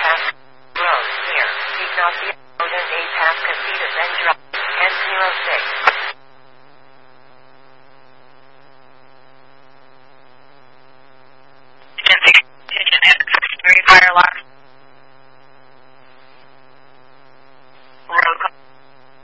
past road near Ignacio Road and A past Casitas and Drive 1006.